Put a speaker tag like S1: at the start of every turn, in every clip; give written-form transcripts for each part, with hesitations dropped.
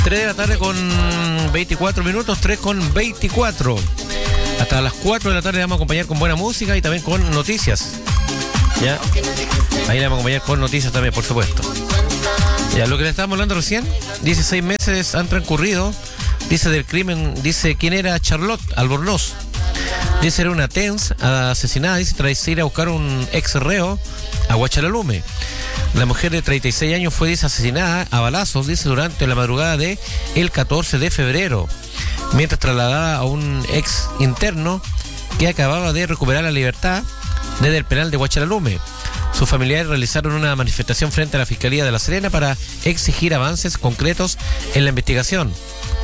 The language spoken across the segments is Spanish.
S1: 3 de la tarde con 24 minutos, 3 con 24. Hasta las 4 de la tarde vamos a acompañar con buena música y también con noticias. ¿Ya? Ahí le vamos a acompañar con noticias también, por supuesto. Ya, lo que le estábamos hablando recién, dice 6 meses han transcurrido, dice del crimen, dice quién era Charlotte Albornoz. Dice era una TENS asesinada, dice tras ir a buscar un ex reo a Huachalalume. La mujer de 36 años fue asesinada a balazos, dice, durante la madrugada de el 14 de febrero, mientras trasladaba a un ex interno que acababa de recuperar la libertad desde el penal de Huachalalume. Sus familiares realizaron una manifestación frente a la Fiscalía de La Serena para exigir avances concretos en la investigación.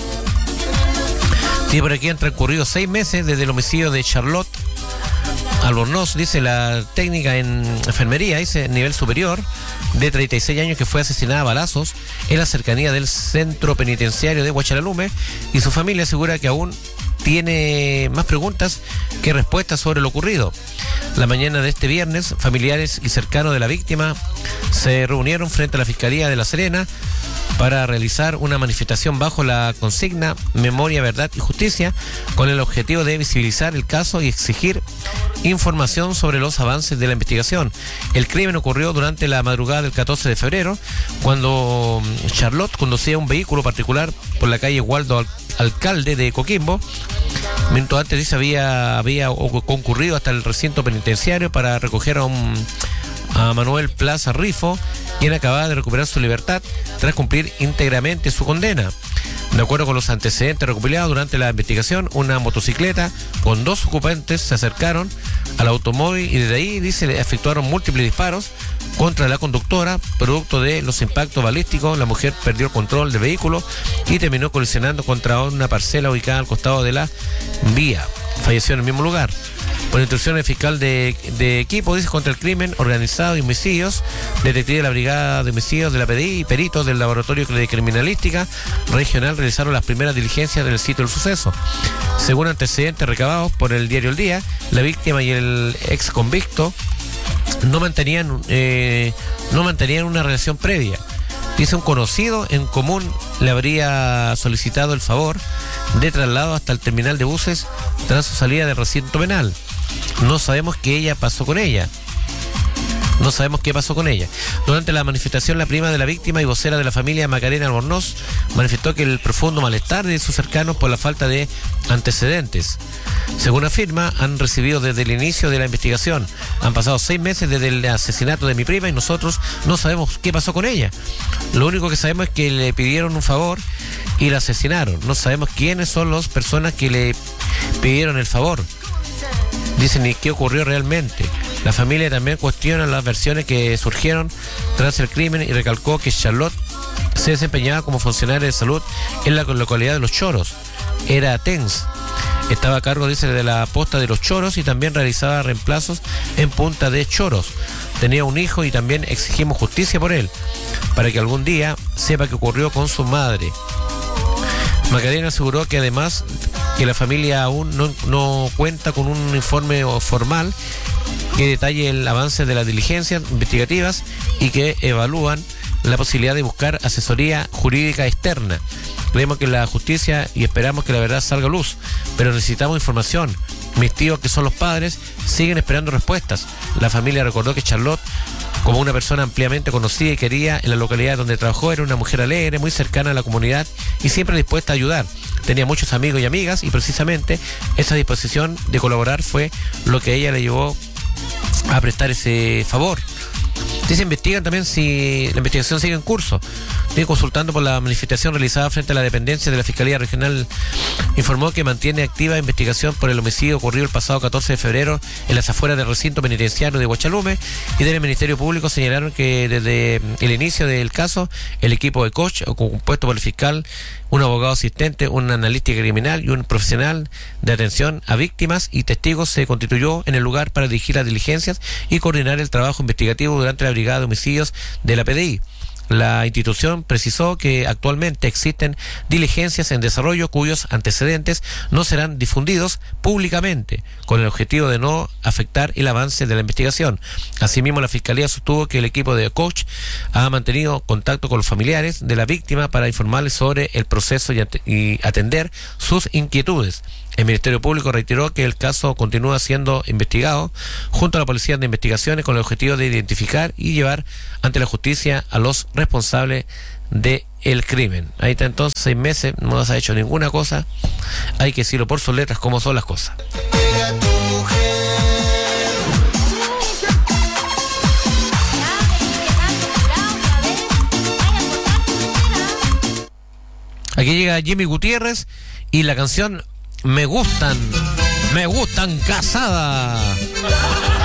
S1: Y por aquí han transcurrido 6 meses desde el homicidio de Charlotte Albornoz, dice la técnica en enfermería, dice nivel superior, de 36 años, que fue asesinada a balazos en la cercanía del centro penitenciario de Huachalalume, y su familia asegura que aún tiene más preguntas que respuestas sobre lo ocurrido. La mañana de este viernes, familiares y cercanos de la víctima se reunieron frente a la Fiscalía de La Serena para realizar una manifestación bajo la consigna Memoria, Verdad y Justicia, con el objetivo de visibilizar el caso y exigir información sobre los avances de la investigación. El crimen ocurrió durante la madrugada del 14 de febrero, cuando Charlotte conducía un vehículo particular por la calle Waldo Alcalde de Coquimbo. Minutos antes, dice, había concurrido hasta el recinto penitenciario para recoger a Manuel Plaza Rifo, quien acababa de recuperar su libertad tras cumplir íntegramente su condena. De acuerdo con los antecedentes recopilados durante la investigación, una motocicleta con 2 ocupantes se acercaron al automóvil y desde ahí, dice, efectuaron múltiples disparos contra la conductora. Producto de los impactos balísticos, la mujer perdió el control del vehículo y terminó colisionando contra una parcela ubicada al costado de la vía. Falleció en el mismo lugar. Por instrucciones fiscal de equipo, dice, contra el crimen organizado y homicidios, detectives de la Brigada de Homicidios de la PDI y peritos del Laboratorio de Criminalística Regional realizaron las primeras diligencias del sitio del suceso. Según antecedentes recabados por el diario El Día, la víctima y el ex convicto no mantenían una relación previa. Dice, un conocido en común le habría solicitado el favor de traslado hasta el terminal de buses tras su salida del recinto penal. No sabemos qué pasó con ella. Durante la manifestación, la prima de la víctima y vocera de la familia, Macarena Albornoz, manifestó que el profundo malestar de sus cercanos por la falta de antecedentes. Según afirma, han recibido desde el inicio de la investigación. Han pasado 6 meses desde el asesinato de mi prima y nosotros no sabemos qué pasó con ella. Lo único que sabemos es que le pidieron un favor y la asesinaron. No sabemos quiénes son las personas que le pidieron el favor. Dicen ni qué ocurrió realmente. La familia también cuestiona las versiones que surgieron tras el crimen y recalcó que Charlotte se desempeñaba como funcionaria de salud en la localidad de Los Choros. Era TENS. Estaba a cargo, dice, de la posta de Los Choros y también realizaba reemplazos en Punta de Choros. Tenía un hijo y también exigimos justicia por él, para que algún día sepa qué ocurrió con su madre. Macarena aseguró que además que la familia aún no cuenta con un informe formal que detalle el avance de las diligencias investigativas y que evalúan la posibilidad de buscar asesoría jurídica externa. Creemos que la justicia y esperamos que la verdad salga a luz, pero necesitamos información. Mis tíos, que son los padres, siguen esperando respuestas. La familia recordó que Charlotte, como una persona ampliamente conocida y querida en la localidad donde trabajó, era una mujer alegre, muy cercana a la comunidad y siempre dispuesta a ayudar. Tenía muchos amigos y amigas y precisamente esa disposición de colaborar fue lo que ella le llevó a prestar ese favor. Se investigan también si la investigación sigue en curso. Estoy consultando por la manifestación realizada frente a la dependencia de la Fiscalía Regional. Informó que mantiene activa investigación por el homicidio ocurrido el pasado 14 de febrero en las afueras del recinto penitenciario de Huachalalume, y del Ministerio Público señalaron que desde el inicio del caso, el equipo de COCH, compuesto por el fiscal, un abogado asistente, un analista criminal y un profesional de atención a víctimas y testigos, se constituyó en el lugar para dirigir las diligencias y coordinar el trabajo investigativo durante la Brigada de Homicidios de la PDI. La institución precisó que actualmente existen diligencias en desarrollo cuyos antecedentes no serán difundidos públicamente, con el objetivo de no afectar el avance de la investigación. Asimismo, la Fiscalía sostuvo que el equipo de Coach ha mantenido contacto con los familiares de la víctima para informarles sobre el proceso y atender sus inquietudes. El Ministerio Público reiteró que el caso continúa siendo investigado junto a la Policía de Investigaciones con el objetivo de identificar y llevar ante la justicia a los responsables del crimen. Ahí está entonces, 6 meses, no se ha hecho ninguna cosa. Hay que decirlo por sus letras, como son las cosas. Aquí llega Jimmy Gutiérrez y la canción Me gustan casada.